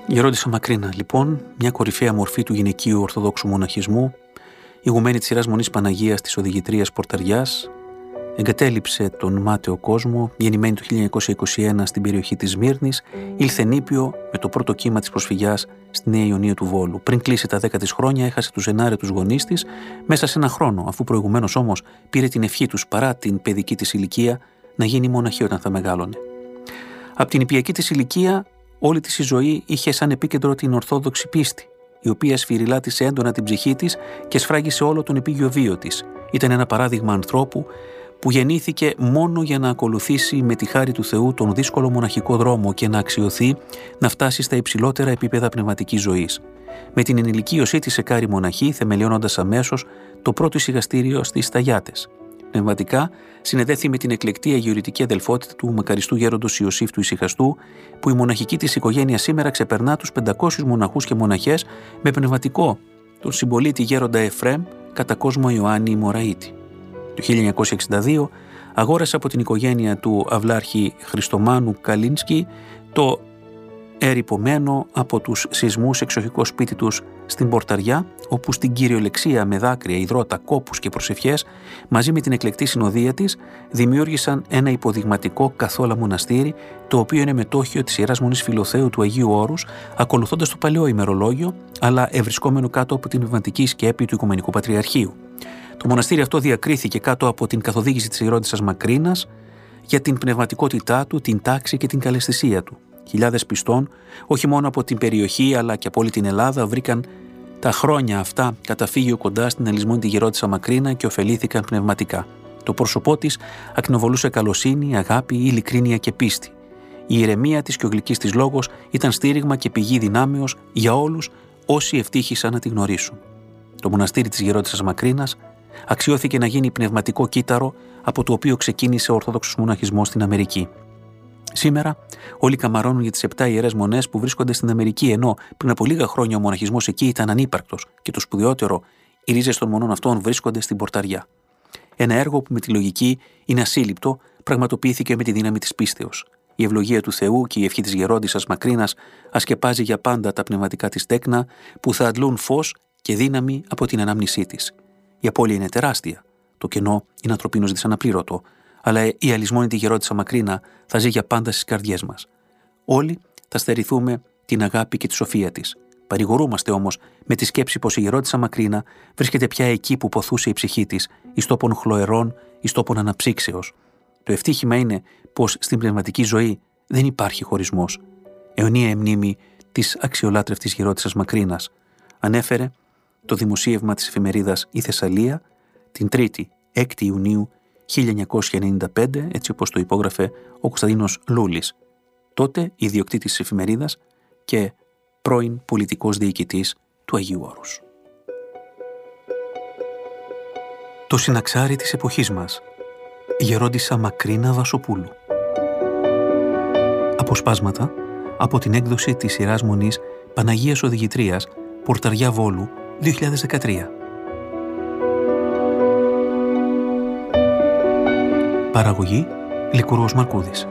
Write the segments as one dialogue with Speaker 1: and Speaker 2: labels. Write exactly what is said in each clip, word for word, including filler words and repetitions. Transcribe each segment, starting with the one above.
Speaker 1: Γερόντισσα Μακρίνα, λοιπόν, μια κορυφαία μορφή του γυναικείου ορθοδόξου μοναχισμού, ηγουμένη της Ιεράς Μονής Παναγίας της Οδηγητρίας Πορταριάς, εγκατέλειψε τον μάταιο κόσμο, γεννημένη το χίλια εννιακόσια είκοσι ένα στην περιοχή της Σμύρνης, ήλθε νήπιο με το πρώτο κύμα της προσφυγιάς στη Νέα Ιωνία του Βόλου. Πριν κλείσει τα δέκα της χρόνια, έχασε τους ενάρετους γονείς της μέσα σε ένα χρόνο, αφού προηγουμένως όμως πήρε την ευχή τους παρά την παιδική της ηλικία να γίνει μοναχή όταν θα μεγάλωνε. Από την νηπιακή της ηλικία, όλη της η ζωή είχε σαν επίκεντρο την ορθόδοξη πίστη, η οποία σφυριλάτησε έντονα την ψυχή της και σφράγισε όλο τον επίγειο βίο της. Ήταν ένα παράδειγμα ανθρώπου που γεννήθηκε μόνο για να ακολουθήσει με τη χάρη του Θεού τον δύσκολο μοναχικό δρόμο και να αξιωθεί να φτάσει στα υψηλότερα επίπεδα πνευματικής ζωής. Με την ενηλικίωσή της εκάρη μοναχή, θεμελιώνοντας αμέσως το πρώτο εισηγαστήριο στις Σταγιάτες. Πνευματικά, συνεδέθη με την εκλεκτή αγιορητική αδελφότητα του μακαριστού γέροντος Ιωσήφ του Ησυχαστού, που η μοναχική της οικογένεια σήμερα ξεπερνά τους πεντακόσιους μοναχούς και μοναχές, με πνευματικό τον συμπολίτη γέροντα Εφραίμ κατά κόσμο Ιωάννη Μωραΐτη. Το χίλια εννιακόσια εξήντα δύο αγόρασε από την οικογένεια του αυλάρχη Χριστομάνου Καλίνσκι το ερειπωμένο από τους σεισμούς εξοχικό σπίτι τους στην Πορταριά, όπου στην κυριολεξία με δάκρυα, υδρότα, κόπους και προσευχές, μαζί με την εκλεκτή συνοδεία της, δημιούργησαν ένα υποδειγματικό καθόλα μοναστήρι, το οποίο είναι μετόχιο της Ιεράς Μονής Φιλοθέου του Αγίου Όρους, ακολουθώντας το παλαιό ημερολόγιο, αλλά ευρισκόμενο κάτω από την πνευματική σκέπη του Οικουμενικού Πατριαρχείου. Το μοναστήρι αυτό διακρίθηκε κάτω από την καθοδήγηση της Γερόντισσας Μακρίνας για την πνευματικότητά του, την τάξη και την καλαισθησία του. Χιλιάδες πιστών, όχι μόνο από την περιοχή αλλά και από όλη την Ελλάδα, βρήκαν τα χρόνια αυτά καταφύγιο κοντά στην αλυσμόνητη Γερόντισσα Μακρίνα και ωφελήθηκαν πνευματικά. Το πρόσωπό της ακτινοβολούσε καλοσύνη, αγάπη, ειλικρίνεια και πίστη. Η ηρεμία της και ο γλυκής της λόγος ήταν στήριγμα και πηγή δυνάμεως για όλους όσοι ευτύχησαν να τη γνωρίσουν. Το μοναστήρι της Γερόντισσας Μακρίνας αξιώθηκε να γίνει πνευματικό κύτταρο από το οποίο ξεκίνησε ο Ορθόδοξος μοναχισμός στην Αμερική. Σήμερα όλοι καμαρώνουν για τις επτά ιερές μονές που βρίσκονται στην Αμερική, ενώ πριν από λίγα χρόνια ο μοναχισμός εκεί ήταν ανύπαρκτος και το σπουδαιότερο, οι ρίζες των μονών αυτών βρίσκονται στην Πορταριά. Ένα έργο που με τη λογική είναι ασύλληπτο, πραγματοποιήθηκε με τη δύναμη της πίστεως. Η ευλογία του Θεού και η ευχή της Γερόντισσας Μακρίνας ασκεπάζει για πάντα τα πνευματικά της τέκνα που θα αντλούν φως και δύναμη από την ανάμνησή της. Η απώλεια είναι τεράστια. Το κενό είναι ανθρωπίνως δυσαναπλήρωτο. Αλλά η αλυσμόνητη Γερόντισσα Μακρίνα θα ζει για πάντα στις καρδιές μας. Όλοι θα στερηθούμε την αγάπη και τη σοφία της. Παρηγορούμαστε όμως με τη σκέψη πως η Γερόντισσα Μακρίνα βρίσκεται πια εκεί που ποθούσε η ψυχή της, εις τόπων χλωερών, εις τόπων αναψύξεως. Το ευτύχημα είναι πως στην πνευματική ζωή δεν υπάρχει χωρισμός. Αιωνία μνήμη της αξιολάτρευτης Γερόντισσας Μακρίνας. Ανέφερε το δημοσίευμα της εφημερίδας «Η Θεσσαλία» την Τρίτη, έκτη Ιουνίου χίλια εννιακόσια ενενήντα πέντε, έτσι όπως το υπόγραφε ο Κωνσταντίνος Λούλης, τότε ιδιοκτήτης της εφημερίδας και πρώην πολιτικός διοικητής του Αγίου Όρους. Το συναξάρι της εποχής μας, Γερόντισσα Μακρίνα Βασοπούλου. Αποσπάσματα από την έκδοση της Ιεράς Μονής Παναγίας Οδηγητρίας, Πορταριά Βόλου, δύο χιλιάδες δεκατρία. Παραγωγή Λικουρός Μαρκούδης.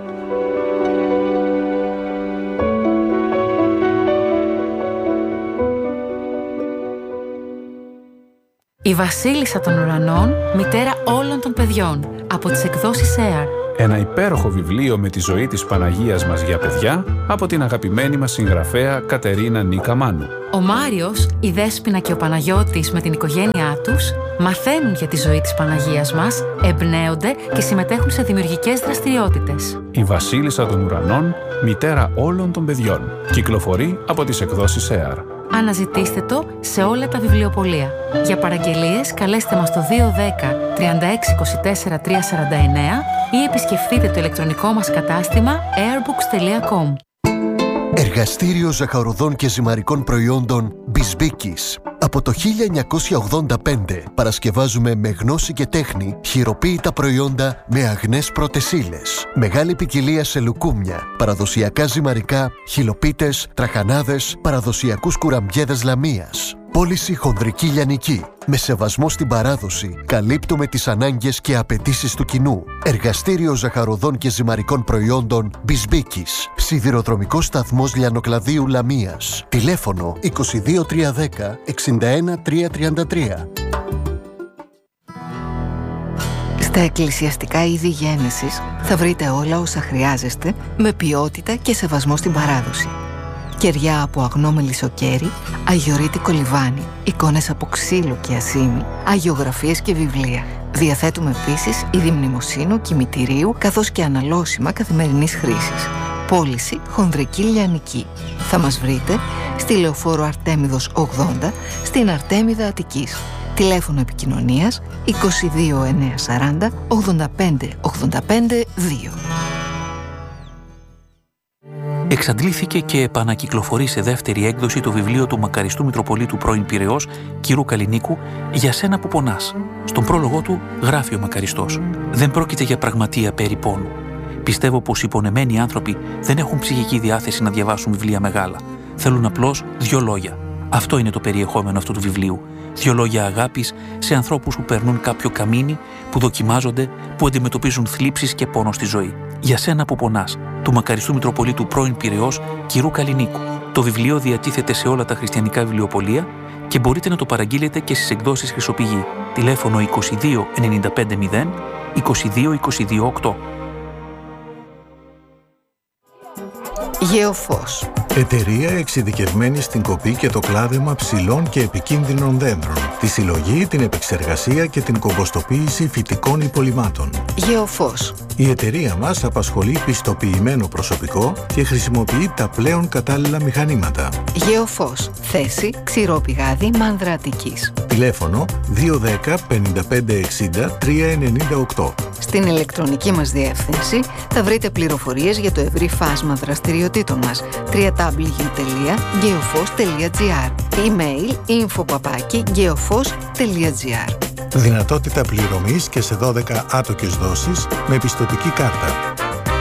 Speaker 2: Η Βασίλισσα των Ουρανών, μητέρα όλων των παιδιών, από τις εκδόσεις ΕΑΡ.
Speaker 3: Ένα υπέροχο βιβλίο με τη ζωή της Παναγίας μας για παιδιά, από την αγαπημένη μας συγγραφέα Κατερίνα Νίκα Μάνου.
Speaker 2: Ο Μάριος, η Δέσποινα και ο Παναγιώτης με την οικογένειά τους μαθαίνουν για τη ζωή της Παναγίας μας, εμπνέονται και συμμετέχουν σε δημιουργικές δραστηριότητες.
Speaker 3: Η Βασίλισσα των Ουρανών, μητέρα όλων των παιδιών. Κυκλοφορεί από τις εκδόσεις ΕΑΡ.
Speaker 2: Αναζητήστε το σε όλα τα βιβλιοπωλεία. Για παραγγελίες καλέστε μας στο δύο ένα μηδέν τριάντα έξι είκοσι τέσσερα τριακόσια σαράντα εννέα ή επισκεφτείτε το ηλεκτρονικό μας κατάστημα airbooks τελεία com.
Speaker 4: Εργαστήριο ζαχαροδών και ζυμαρικών προϊόντων Μπισμπίκης. Από το χίλια εννιακόσια ογδόντα πέντε παρασκευάζουμε με γνώση και τέχνη χειροποίητα προϊόντα με αγνές πρώτες ύλες. Μεγάλη ποικιλία σε λουκούμια, παραδοσιακά ζυμαρικά, χυλοπίτες, τραχανάδες, παραδοσιακούς κουραμπιέδες Λαμίας. Πώληση χονδρική λιανική. Με σεβασμό στην παράδοση, καλύπτουμε τις ανάγκες και απαιτήσεις του κοινού. Εργαστήριο ζαχαροδών και ζυμαρικών προϊόντων Μπισμπίκης. Σιδηροδρομικός σταθμός Λιανοκλαδίου Λαμίας. Τηλέφωνο είκοσι δύο τριακόσια δέκα εξήντα ένα τριακόσια τριάντα τρία.
Speaker 2: Στα εκκλησιαστικά είδη γέννησης θα βρείτε όλα όσα χρειάζεστε με ποιότητα και σεβασμό στην παράδοση. Κεριά από αγνό μελισσοκέρι, αγιορείτικο λιβάνι, εικόνες από ξύλο και ασήμι, αγιογραφίες και βιβλία. Διαθέτουμε επίσης είδη μνημοσύνου, κημητηρίου, καθώς και αναλώσιμα καθημερινής χρήσης. Πώληση χονδρική λιανική. Θα μας βρείτε στη Λεωφόρο Αρτέμιδος ογδόντα, στην Αρτέμιδα Αττικής. Τηλέφωνο επικοινωνίας είκοσι δύο εννιακόσια σαράντα ογδόντα πέντε ογδόντα πέντε δύο.
Speaker 1: Εξαντλήθηκε και επανακυκλοφορεί σε δεύτερη έκδοση το βιβλίο του μακαριστού Μητροπολίτου πρώην Πειραιώς, κ. Καλλινίκου, «Για σένα που πονάς». Στον πρόλογο του γράφει ο μακαριστός: «Δεν πρόκειται για πραγματεία περί πόνου. Πιστεύω πως οι πονεμένοι άνθρωποι δεν έχουν ψυχική διάθεση να διαβάσουν βιβλία μεγάλα. Θέλουν απλώς δύο λόγια. Αυτό είναι το περιεχόμενο αυτού του βιβλίου. Δύο λόγια αγάπης σε ανθρώπους που περνούν κάποιο καμίνι, που δοκιμάζονται, που αντιμετωπίζουν θλίψεις και πόνο στη ζωή. Για σένα που πονάς», του μακαριστού Μητροπολίτου πρώην Πειραιώς, κ. Καλλινίκου. Το βιβλίο διατίθεται σε όλα τα χριστιανικά βιβλιοπωλεία και μπορείτε να το παραγγείλετε και στις εκδόσεις Χρυσοπηγή. Τηλέφωνο είκοσι δύο ενενήντα πέντε μηδέν είκοσι δύο είκοσι δύο οκτώ.
Speaker 2: Γεωφός.
Speaker 5: Εταιρεία εξειδικευμένη στην κοπή και το κλάδεμα ψηλών και επικίνδυνων δέντρων, τη συλλογή, την επεξεργασία και την κομποστοποίηση φυτικών υπολειμμάτων.
Speaker 2: Γεωφός.
Speaker 5: Η εταιρεία μας απασχολεί πιστοποιημένο προσωπικό και χρησιμοποιεί τα πλέον κατάλληλα μηχανήματα.
Speaker 2: Γεωφός. Θέση Ξηρό Πηγάδι, Μάνδρα Αττικής.
Speaker 5: Τηλέφωνο δύο ένα μηδέν πέντε πέντε εξήντα τρία εννιά οκτώ.
Speaker 2: Στην ηλεκτρονική μας διεύθυνση θα βρείτε πληροφορίες για το ευρύ φάσμα δραστηριοτήτων μας. double-u double-u double-u τελεία geofos τελεία gr. Email info παπάκι geofos τελεία gr.
Speaker 5: Δυνατότητα πληρωμής και σε δώδεκα άτοκες δόσεις με πιστωτική κάρτα.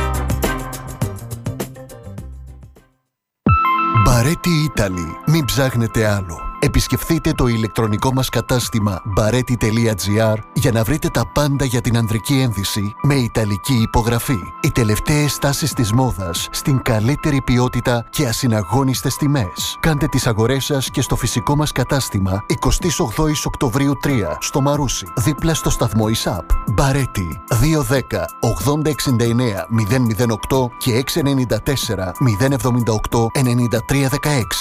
Speaker 4: Μπαρέτι Italy. Μην ψάχνετε άλλο. Επισκεφθείτε το ηλεκτρονικό μας κατάστημα μπαρέτι τελεία gr για να βρείτε τα πάντα για την ανδρική ένδυση με ιταλική υπογραφή. Οι τελευταίες τάσεις της μόδας στην καλύτερη ποιότητα και ασυναγώνιστες τιμές. Κάντε τις αγορές σας και στο φυσικό μας κατάστημα εικοστή ογδόη Οκτωβρίου τρία στο Μαρούσι, δίπλα στο σταθμό ΙΣΑΠ. Μπαρέτι δύο ένα μηδέν ογδόντα εξήντα εννέα μηδέν μηδέν οκτώ και έξι εννιά τέσσερα μηδέν εβδομήντα οκτώ ενενήντα τρία δεκαέξι.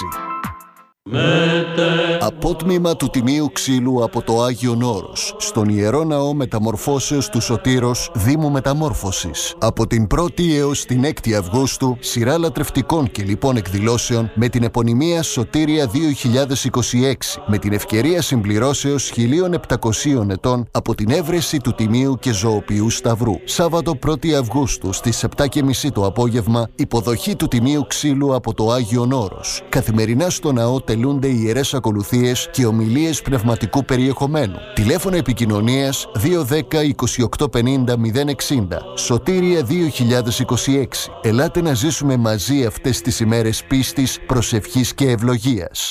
Speaker 4: Απότμημα του Τιμίου Ξύλου από το Άγιον Όρος, στον Ιερό Ναό Μεταμορφώσεως του Σωτήρος, Δήμου Μεταμόρφωσης. Από την πρώτη έως την έκτη Αυγούστου, σειρά λατρευτικών και λοιπόν εκδηλώσεων με την επωνυμία Σωτήρια δύο χιλιάδες είκοσι έξι, με την ευκαιρία συμπληρώσεως χίλια επτακοσίων ετών από την έβρεση του Τιμίου και Ζωοποιού Σταυρού. Σάββατο πρώτη Αυγούστου στις επτά και μισή το απόγευμα, υποδοχή του Τιμίου Ξύλου από το Άγιον Όρος. Καθημερινά στο ναό τελούνται οι ιερές ακολουθίες και ομιλίες πνευματικού περιεχομένου. Τηλέφωνο επικοινωνίας δύο ένα μηδέν είκοσι οκτώ πενήντα μηδέν εξήντα. Σωτήρια δύο χιλιάδες είκοσι έξι. Ελάτε να ζήσουμε μαζί αυτές τις ημέρες πίστης, προσευχής και ευλογίας.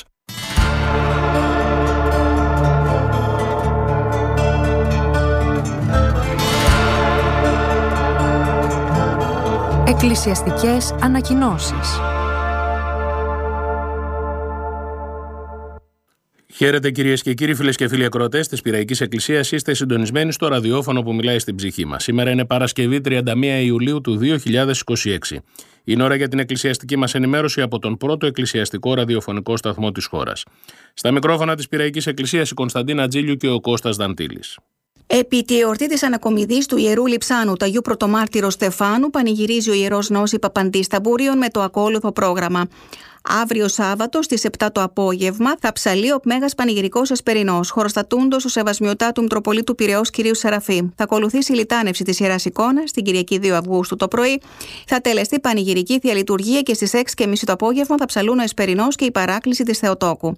Speaker 2: Εκκλησιαστικές ανακοινώσεις.
Speaker 6: Χαίρετε κυρίες και κύριοι, φίλες και φίλοι ακροατές της Πειραϊκής Εκκλησίας. Είστε συντονισμένοι στο ραδιόφωνο που μιλάει στην ψυχή μας. Σήμερα είναι Παρασκευή τριάντα μία Ιουλίου του δύο χιλιάδες είκοσι έξι. Είναι ώρα για την εκκλησιαστική μας ενημέρωση από τον πρώτο εκκλησιαστικό ραδιοφωνικό σταθμό της χώρας. Στα μικρόφωνα της Πειραϊκής Εκκλησίας η Κωνσταντίνα Τζίλιου και ο Κώστας Δαντήλης.
Speaker 7: Επί τη εορτή της ανακομιδής του Ιερού Λειψάνου του Αγίου Πρωτομάρτυρος Στεφάνου πανηγυρίζει ο Ιερός Ναός Παπαντής Ταμπούριων με το ακόλουθο πρόγραμμα. Αύριο Σάββατο στις επτά το απόγευμα θα ψαλεί ο Μέγας Πανηγυρικός Εσπερινός, χωροστατούντος ο Σεβασμιωτά του Μητροπολίτου Πειραιώς κ. Σεραφή. Θα ακολουθήσει η λιτάνευση της Ιεράς Εικόνας την Κυριακή δύο Αυγούστου το πρωί. Θα τελεστεί πανηγυρική θεία λειτουργία και στις έξι και μισή το απόγευμα θα ψαλούν ο Εσπερινός και η παράκληση της Θεοτόκου.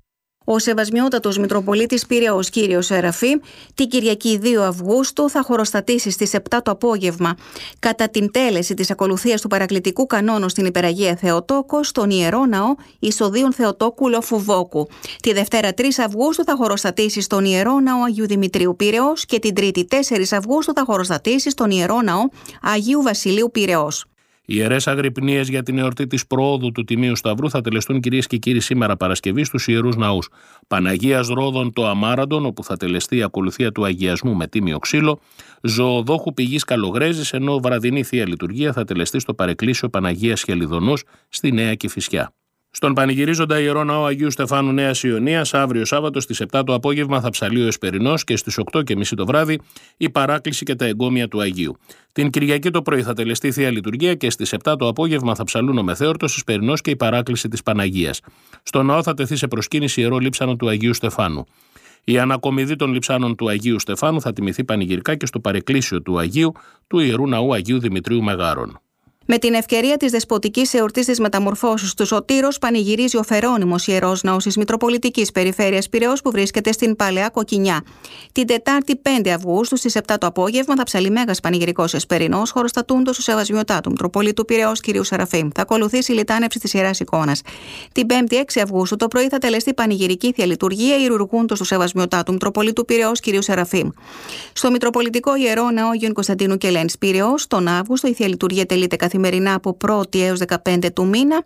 Speaker 7: Ο Σεβασμιότατος Μητροπολίτης Πειραιώς κύριος Σεραφείμ την Κυριακή δύο Αυγούστου θα χωροστατήσει στις επτά το απόγευμα κατά την τέλεση της ακολουθίας του παρακλητικού κανόνου στην Υπεραγία Θεοτόκο στον Ιερό Ναό Ισοδίων Θεοτόκου Λοφουβόκου. Τη Δευτέρα τρεις Αυγούστου θα χωροστατήσει στον Ιερό Ναό Αγίου Δημητρίου Πειραιώς και την Τρίτη τέσσερις Αυγούστου θα χωροστατήσει στον Ιερό Ναό Αγίου Βασιλείου Πειραιώς.
Speaker 6: Οι ιερές αγρυπνίες για την εορτή της προόδου του Τιμίου Σταυρού θα τελεστούν, κυρίες και κύριοι, σήμερα Παρασκευή στους ιερούς ναούς Παναγίας Ρόδων το Αμάραντον, όπου θα τελεστεί η ακολουθία του αγιασμού με τίμιο ξύλο, Ζωοδόχου Πηγής Καλογρέζης, ενώ βραδινή θεία λειτουργία θα τελεστεί στο παρεκκλήσιο Παναγίας Χελιδονός στη Νέα Κηφισιά. Στον πανηγυρίζοντα Ιερό Ναό Αγίου Στεφάνου Νέας Ιωνίας, αύριο Σάββατο στις επτά το απόγευμα θα ψαλεί ο Εσπερινός και στις οκτώ και μισή το βράδυ η παράκληση και τα εγκόμια του Αγίου. Την Κυριακή το πρωί θα τελεστεί θεία λειτουργία και στις επτά το απόγευμα θα ψαλούν ο Μεθέορτος, Εσπερινός και η παράκληση της Παναγίας. Στο ναό θα τεθεί σε προσκύνηση ιερό λείψανο του Αγίου Στεφάνου. Η ανακομιδή των λειψάνων του Αγίου Στεφάνου θα τιμηθεί πανηγυρικά και στο παρεκκλήσιο του Αγίου του Ιερού Ναού Αγίου Δημητρίου Μεγάρων.
Speaker 7: Με την ευκαιρία της Δεσποτικής Εορτής της Μεταμορφώσεως του Σωτήρος, πανηγυρίζει ο Φερόνιμος Ιερός Ναός της Μητροπολιτικής Περιφέρειας Πειραιώς που βρίσκεται στην Παλαιά Κοκκινιά. Την Τετάρτη πέντε Αυγούστου στις επτά το απόγευμα θα ψαλεί μέγας πανηγυρικός Εσπερινός, χωροστατούντος του Σεβασμιωτάτου Μητροπολίτου Πειραιώς κ. Σεραφείμ. Θα ακολουθήσει η λιτάνευση της Ιεράς Εικόνας. Την Πέμπτη έξι Αυγούστου το πρωί θα τελεστεί πανηγυρική θεία λειτουργία ιερουργούντος του Σεβασμιωτάτου Μητροπολίτου Πειραιώς κ. Σεραφείμ. Στο Μητροπολιτικό Ιερό Ναό Αγίων Κωνσταντίνου και Ελένης Πειραιώς, τον Αύγουστο η θεία λειτουργία τελείται καθημερινά από πρώτη έως δεκαπέντε του μήνα.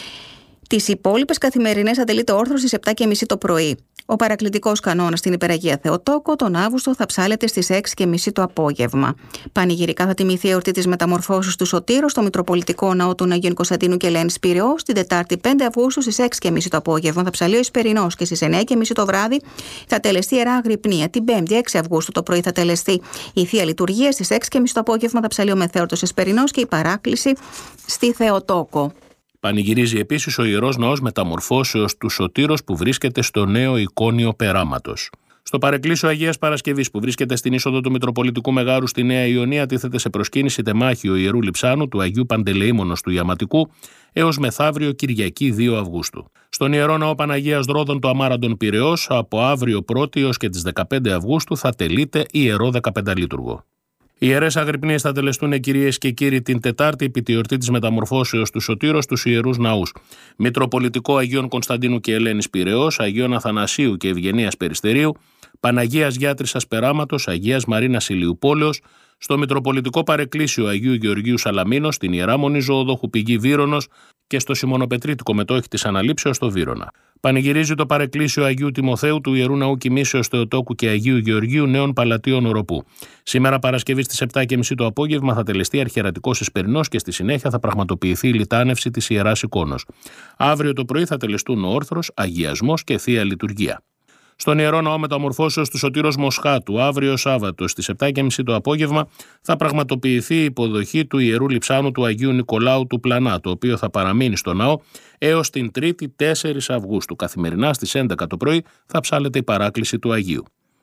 Speaker 7: Τις υπόλοιπες καθημερινές θα τελείται όρθρος στις επτά και μισή το πρωί. Ο παρακλητικός κανόνας στην Υπεραγία Θεοτόκο τον Αύγουστο θα ψάλεται στις έξι και μισή το απόγευμα. Πανηγυρικά θα τιμηθεί η εορτή της Μεταμορφώσεως του Σωτήρου στο Μητροπολιτικό Ναό των Αγίων Κωνσταντίνου και Ελένης Πειραιώς. Την Τετάρτη πέντε Αυγούστου στις έξι και μισή το απόγευμα θα ψαλεί ο Εσπερινός και στις εννιά και μισή το βράδυ θα τελεστεί Ιερά Αγρυπνία. Την Πέμπτη έξι Αυγούστου το πρωί θα τελεστεί η θεία λειτουργία. Στις έξι και μισή το απόγευμα θα ψαλεί ο Μεθέορτος Εσπερινός και η παράκληση στη Θεοτόκο.
Speaker 6: Πανηγυρίζει επίσης ο Ιερός Ναός Μεταμορφώσεως του Σωτήρος που βρίσκεται στο νέο εικόνιο περάματος. Στο παρεκκλήσιο Αγίας Παρασκευής που βρίσκεται στην είσοδο του Μητροπολιτικού Μεγάρου στη Νέα Ιωνία τίθεται σε προσκύνηση τεμάχιο Ιερού Λειψάνου του Αγίου Παντελεήμονος του Ιαματικού έως μεθαύριο Κυριακή δύο Αυγούστου. Στον Ιερό Ναό Παναγίας Ρόδων το Αμάραντον Πειραιώς από αύριο πρώτη έως και τις δεκαπέντε Αυγούστου θα τελείται Ιερό δεκαπενταλείτουργο. Οι ιερές αγρυπνίες θα τελεστούν, κυρίες και κύριοι, την Τετάρτη επί τη εορτή της Μεταμορφώσεως του Σωτήρος στους ιερούς ναούς Μητροπολιτικό Αγίων Κωνσταντίνου και Ελένης Πειραιώς, Αγίων Αθανασίου και Ευγενίας Περιστερίου, Παναγίας Γιάτρισσας Περάματος, Αγίας Μαρίνας Ηλιουπόλεως, στο Μητροπολιτικό Παρεκκλήσιο Αγίου Γεωργίου Σαλαμίνος, στην Ιερά Μονή Ζωοδόχου Πηγή Βύρονος και στο Σιμωνοπετρίτικο Μετόχι της Αναλήψεως στο Βύρωνα. Πανηγυρίζει το Παρεκκλήσιο Αγίου Τιμοθέου του Ιερού Ναού Κοιμήσεως Θεοτόκου και Αγίου Γεωργίου Νέων Παλατίων Οροπού. Σήμερα Παρασκευή στις επτά και μισή το απόγευμα θα τελεστεί αρχιερατικός Εσπερινός και στη συνέχεια θα πραγματοποιηθεί η λιτάνευση της Ιεράς Εικόνος. Αύριο το πρωί θα τελεστούν ο όρθρος, αγιασμός και θεία λειτουργία. Στον Ιερό Ναό Μεταμορφώσεως του Σωτήρος Μοσχάτου, αύριο Σάββατο στις επτά και μισή το απόγευμα, θα πραγματοποιηθεί η υποδοχή του Ιερού Λειψάνου του Αγίου Νικολάου του Πλανά, το οποίο θα παραμείνει στο ναό έως την Τρίτη τέσσερις Αυγούστου. Καθημερινά στις έντεκα το πρωί θα ψάλεται η παράκληση του Αγίου.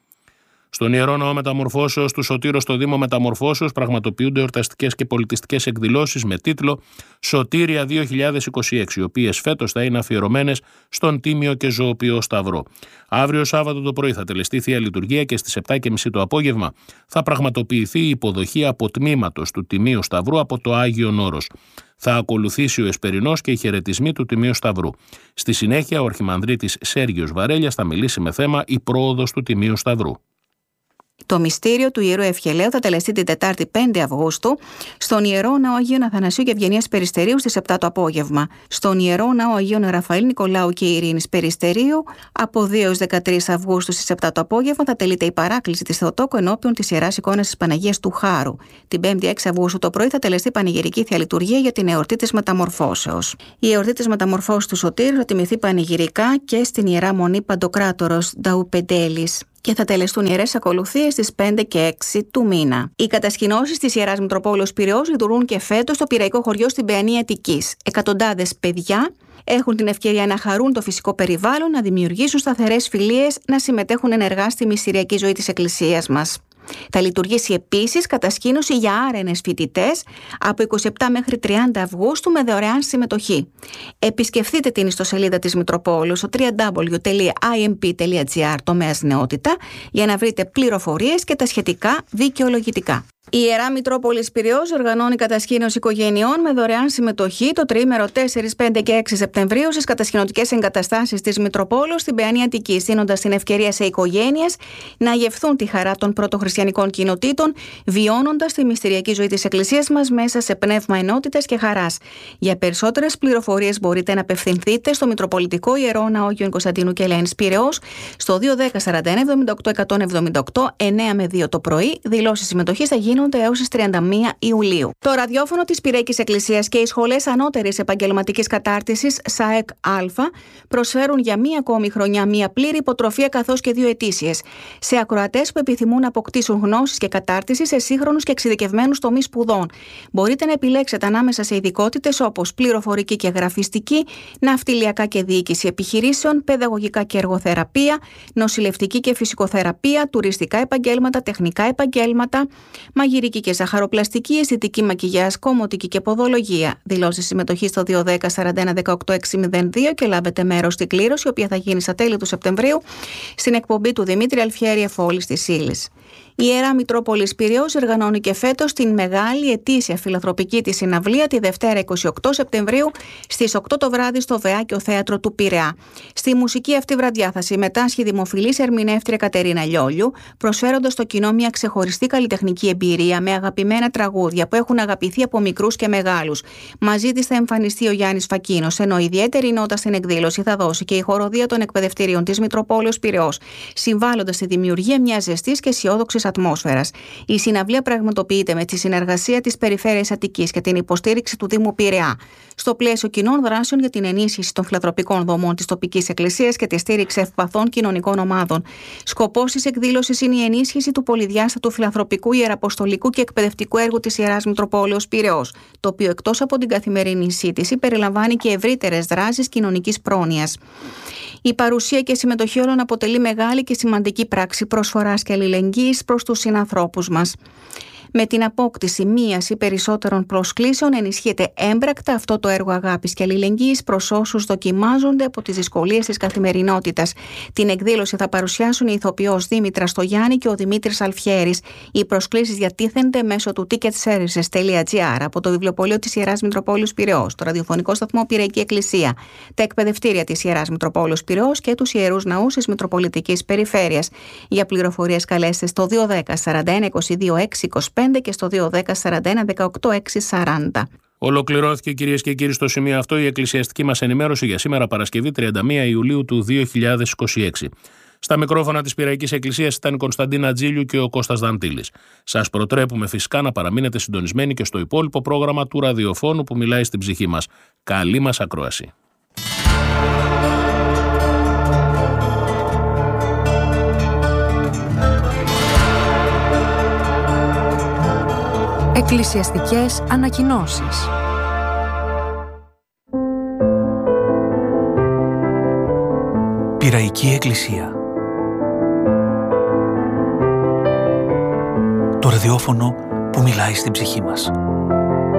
Speaker 6: Στον Ιερό Ναό Μεταμορφώσεως του Σωτήρου στο Δήμο Μεταμορφώσεως πραγματοποιούνται εορταστικές και πολιτιστικές εκδηλώσεις με τίτλο Σωτήρια δύο χιλιάδες είκοσι έξι, οι οποίες φέτος θα είναι αφιερωμένες στον Τίμιο και Ζωοποιό Σταυρό. Αύριο Σάββατο το πρωί θα τελεστεί θεία λειτουργία και στις επτά και μισή το απόγευμα θα πραγματοποιηθεί η υποδοχή αποτμήματος του Τιμίου Σταυρού από το Άγιον Όρος. Θα ακολουθήσει ο Εσπερινός και οι χαιρετισμοί του Τιμίου Σταυρού. Στη συνέχεια, ο Αρχιμανδρίτης Σέργιος Βαρέλιας θα μιλήσει με θέμα η πρόοδος του Τιμίου Σταυρού.
Speaker 7: Το μυστήριο του Ιερού Ευχελαίου θα τελεστεί την Τετάρτη πέντε Αυγούστου στον Ιερό Ναό Αγίων Αθανασίου και Ευγενίας Περιστερίου στις επτά το απόγευμα. Στον Ιερό Ναό Αγίων Ραφαήλ Νικολάου και Ειρήνης Περιστερίου από δύο έως δεκατρείς Αυγούστου στις επτά το απόγευμα θα τελείται η παράκληση της Θεοτόκου ενώπιον της Ιεράς Εικόνας της Παναγίας του Χάρου. Την Πέμπτη έξι Αυγούστου το πρωί θα τελεστεί πανηγυρική θεία λειτουργία για την εορτή της Μεταμορφώσεως. Η εορτή της Μεταμορφώσεως του Σωτήρου θα τιμηθεί πανηγυρικά και στην Ιερά Μονή Παντοκράτορος Νταουπεντέλης και θα τελεστούν ιερές ακολουθίες στις πέντε και έξι του μήνα. Οι κατασκηνώσεις της Ιεράς Μητροπόλεως Πειραιώς λειτουργούν και φέτος στο πειραϊκό χωριό στην Παιανία Αττικής. Εκατοντάδες παιδιά έχουν την ευκαιρία να χαρούν το φυσικό περιβάλλον, να δημιουργήσουν σταθερές φιλίες, να συμμετέχουν ενεργά στη μυστηριακή ζωή της Εκκλησίας μας. Θα λειτουργήσει επίσης κατασκήνωση για άρενες φοιτητές από είκοσι επτά μέχρι τριάντα Αυγούστου με δωρεάν συμμετοχή. Επισκεφτείτε την ιστοσελίδα της Μητροπόλεως στο double-u double-u double-u τελεία άι εμ πι τελεία τζι άρ τομέας νεότητα για να βρείτε πληροφορίες και τα σχετικά δικαιολογητικά. Η Ιερά Μητρόπολης Πειραιώς οργανώνει κατασκήνωση οικογενειών με δωρεάν συμμετοχή το τριήμερο τέσσερα, πέντε και έξι Σεπτεμβρίου στις κατασκηνωτικές εγκαταστάσεις της Μητροπόλεως στην Παιανή Αττικής, δίνοντας την ευκαιρία σε οικογένειες να γευθούν τη χαρά των πρωτοχριστιανικών κοινοτήτων, βιώνοντας τη μυστηριακή ζωή της Εκκλησίας μας μέσα σε πνεύμα ενότητας και χαράς. Για περισσότερες πληροφορίες μπορείτε να απευθυνθείτε στο Μητροπολιτικό Ιερό Ναό Αγίου Κωνσταντίνου και Ελένης Πειραιώς στο δύο ένα μηδέν σαράντα ένα εβδομήντα οκτώ εκατόν εβδομήντα οκτώ εννέα με δύο το πρωί. Δηλώσεις συμμετοχής θα γίνουν έως τις τριάντα μία Ιουλίου. Το ραδιόφωνο της Πυραϊκής Εκκλησίας και οι σχολές ανώτερης επαγγελματικής κατάρτισης ΣΑΕΚ Α προσφέρουν για μία ακόμη χρονιά μία πλήρη υποτροφία καθώς και δύο ετήσιες σε ακροατές που επιθυμούν να αποκτήσουν γνώσεις και κατάρτιση σε σύγχρονους και εξειδικευμένους τομείς σπουδών. Μπορείτε να επιλέξετε ανάμεσα σε ειδικότητες όπως πληροφορική και γραφιστική, ναυτιλιακά και διοίκηση επιχειρήσεων, παιδαγωγικά και εργοθεραπεία, νοσηλευτική και φυσικοθεραπεία, τουριστικά επαγγέλματα, τεχνικά επαγγέλματα, μαγειρική και ζαχαροπλαστική, αισθητική μακιγιάζ, κομμωτική και ποδολογία. Δηλώσεις συμμετοχή στο δύο ένα μηδέν σαράντα ένα δεκαοκτώ έξι μηδέν δύο και λάβετε μέρος στην κλήρωση, η οποία θα γίνει στα τέλη του Σεπτεμβρίου στην εκπομπή του Δημήτρη Αλφιέρη Εφόλης της Ύλης. Η Ιερά Μητρόπολης Πειραιώς οργανώνει και φέτος την μεγάλη ετήσια φιλανθρωπική της συναυλία τη Δευτέρα είκοσι οκτώ Σεπτεμβρίου στις οκτώ το βράδυ στο Βεάκιο Θέατρο του Πειραιά. Στη μουσική αυτή βραδιά θα συμμετάσχει η δημοφιλής ερμηνεύτρια Κατερίνα Λιόλιου, προσφέροντας στο κοινό μια ξεχωριστή καλλιτεχνική εμπειρία με αγαπημένα τραγούδια που έχουν αγαπηθεί από μικρούς και μεγάλους. Μαζί της θα εμφανιστεί ο Γιάννης Φακίνος, ενώ ιδιαίτερη νότα στην εκδήλωση θα δώσει και η χοροδία των εκπαιδευτηρίων της Μητροπόλεως Πειραιώς, συμβάλλοντας στη δημιουργία μιας ζεστής και αισιόδοξης ατμόσφαιρας. Η συναυλία πραγματοποιείται με τη συνεργασία της Περιφέρειας Αττικής και την υποστήριξη του Δήμου Πειραιά, στο πλαίσιο κοινών δράσεων για την ενίσχυση των φιλανθρωπικών δομών της τοπικής εκκλησίας και τη στήριξη ευπαθών κοινωνικών ομάδων. Σκοπός της εκδήλωσης είναι η ενίσχυση του πολυδιάστατου φιλανθρωπικού, ιεραποστολικού και εκπαιδευτικού έργου της Ιεράς Μητροπόλεως Πειραιώς, το οποίο εκτός από την καθημερινή σύντηση περιλαμβάνει και ευρύτερες δράσεις κοινωνικής πρόνοιας. Η παρουσία και συμμετοχή όλων αποτελεί μεγάλη και σημαντική πράξη προσφοράς και αλληλεγγύης προς τους συνανθρώπους μας. Με την απόκτηση μίας ή περισσότερων προσκλήσεων ενισχύεται έμπρακτα αυτό το έργο αγάπης και αλληλεγγύης προς όσους δοκιμάζονται από τις δυσκολίες της καθημερινότητας. Την εκδήλωση θα παρουσιάσουν η ηθοποιός Δήμητρα Στογιάννη και ο Δημήτρης Αλφιέρης. Οι προσκλήσεις διατίθενται μέσω του ticket services τελεία τζι άρ από το βιβλιοπωλείο της Ιεράς Μητροπόλεως Πειραιώς, το ραδιοφωνικό σταθμό Πυραϊκή Εκκλησία, τα εκπαιδευτήρια της Ιεράς Μητροπόλεως Πειραιώς και τους ιερούς ναούς της Μητροπολιτικής Περιφέρειας. Για πληροφορίες καλέστε στο δύο ένα μηδέν σαράντα ένα είκοσι δύο έξι είκοσι πέντε και στο δύο ένα μηδέν σαράντα ένα δεκαοκτώ έξι σαράντα.
Speaker 6: Ολοκληρώθηκε, κυρίες και κύριοι, στο σημείο αυτό η εκκλησιαστική μας ενημέρωση για σήμερα Παρασκευή τριάντα μία Ιουλίου του δύο χιλιάδες είκοσι έξι. Στα μικρόφωνα της Πυραϊκής Εκκλησίας ήταν η Κωνσταντίνα Τζίλιου και ο Κώστας Δαντήλης. Σας προτρέπουμε φυσικά να παραμείνετε συντονισμένοι και στο υπόλοιπο πρόγραμμα του ραδιοφώνου που μιλάει στην ψυχή μας. Καλή μας ακρόαση.
Speaker 2: Εκκλησιαστικές ανακοινώσεις.
Speaker 1: Πυραϊκή Εκκλησία. Το ραδιόφωνο που μιλάει στην ψυχή μας.